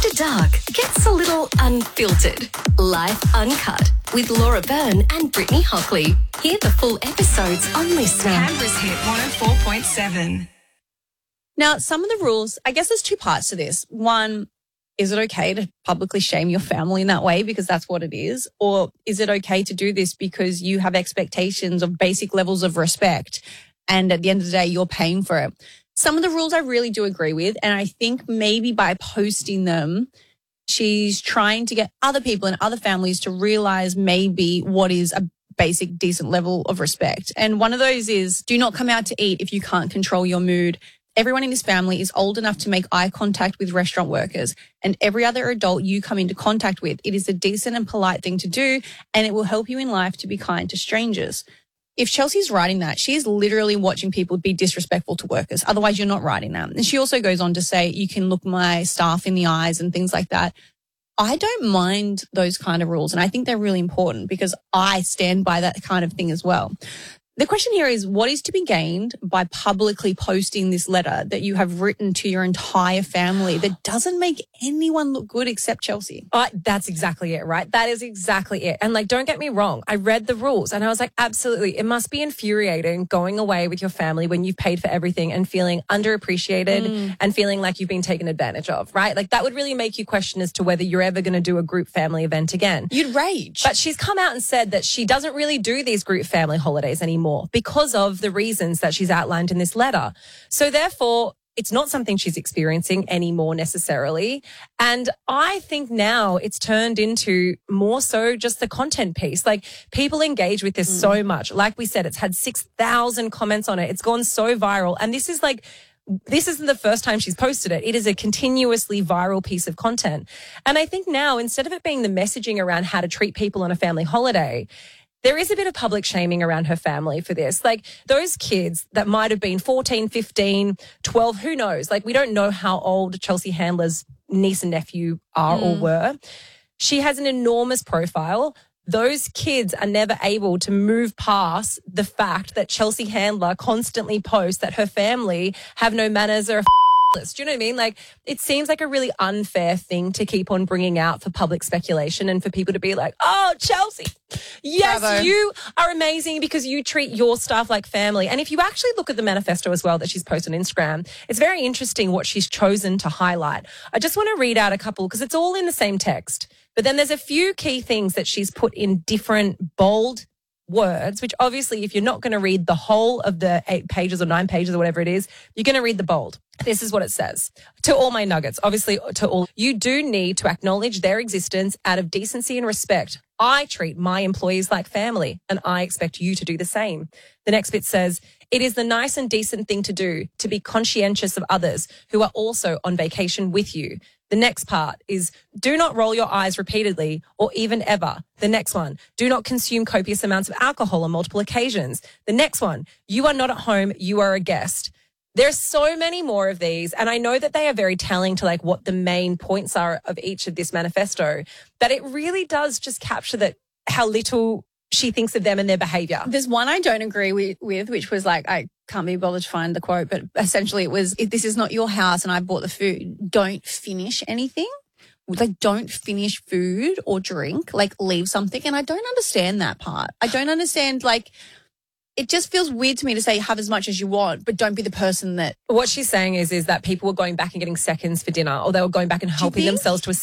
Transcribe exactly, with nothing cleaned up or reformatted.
After Dark gets a little unfiltered. Life Uncut with Laura Byrne and Brittany Hockley. Hear the full episodes on Listener. Canberra's Hit one oh four point seven. Now, some of the rules, I guess there's two parts to this. One, is it okay to publicly shame your family in that way because that's what it is? Or is it okay to do this because you have expectations of basic levels of respect and at the end of the day, you're paying for it? Some of the rules I really do agree with, and I think maybe by posting them, she's trying to get other people and other families to realize maybe what is a basic, decent level of respect. And one of those is do not come out to eat if you can't control your mood. Everyone in this family is old enough to make eye contact with restaurant workers, and every other adult you come into contact with. It is a decent and polite thing to do, and it will help you in life to be kind to strangers. If Chelsea's writing that, she is literally watching people be disrespectful to workers. Otherwise, you're not writing that. And she also goes on to say, you can look my staff in the eyes and things like that. I don't mind those kind of rules, and I think they're really important because I stand by that kind of thing as well. The question here is, what is to be gained by publicly posting this letter that you have written to your entire family that doesn't make anyone look good except Chelsea? Uh, that's exactly it, right? That is exactly it. And like, don't get me wrong. I read the rules and I was like, absolutely. It must be infuriating going away with your family when you've paid for everything and feeling underappreciated mm. and feeling like you've been taken advantage of, right? Like that would really make you question as to whether you're ever going to do a group family event again. You'd rage. But she's come out and said that she doesn't really do these group family holidays anymore. More because of the reasons that she's outlined in this letter. So therefore, it's not something she's experiencing anymore necessarily. And I think now it's turned into more so just the content piece. Like people engage with this mm. so much. Like we said, it's had six thousand comments on it. It's gone so viral. And this is like, this isn't the first time she's posted it. It is a continuously viral piece of content. And I think now, instead of it being the messaging around how to treat people on a family holiday, there is a bit of public shaming around her family for this. Like those kids that might have been fourteen, fifteen, twelve, who knows? Like we don't know how old Chelsea Handler's niece and nephew are mm. or were. She has an enormous profile. Those kids are never able to move past the fact that Chelsea Handler constantly posts that her family have no manners or do you know what I mean? Like, it seems like a really unfair thing to keep on bringing out for public speculation and for people to be like, oh, Chelsea, yes, Bravo. You are amazing because you treat your staff like family. And if you actually look at the manifesto as well that she's posted on Instagram, it's very interesting what she's chosen to highlight. I just want to read out a couple because it's all in the same text. But then there's a few key things that she's put in different bold words, which obviously if you're not going to read the whole of the eight pages or nine pages or whatever it is, you're going to read the bold. This is what it says. To all my nuggets, obviously to all, you do need to acknowledge their existence out of decency and respect. I treat my employees like family and I expect you to do the same. The next bit says, it is the nice and decent thing to do to be conscientious of others who are also on vacation with you. The next part is do not roll your eyes repeatedly or even ever. The next one, do not consume copious amounts of alcohol on multiple occasions. The next one, you are not at home, you are a guest. There's so many more of these, and I know that they are very telling to like what the main points are of each of this manifesto, but it really does just capture that how little she thinks of them and their behaviour. There's one I don't agree with, with, which was like, I can't be bothered to find the quote, but essentially it was, if this is not your house and I bought the food, don't finish anything. Like, don't finish food or drink, like leave something. And I don't understand that part. I don't understand, like, it just feels weird to me to say have as much as you want, but don't be the person that... What she's saying is, is that people were going back and getting seconds for dinner, or they were going back and helping themselves to a